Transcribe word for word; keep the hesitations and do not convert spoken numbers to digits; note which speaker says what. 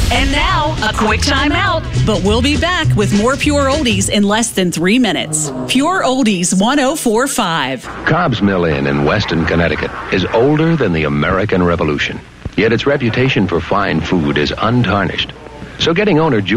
Speaker 1: And now, a quick time out. But we'll be back with more Pure Oldies in less than three minutes. Pure Oldies one oh four point five.
Speaker 2: Cobb's Mill Inn in Weston, Connecticut is older than the American Revolution. Yet its reputation for fine food is untarnished. So getting owner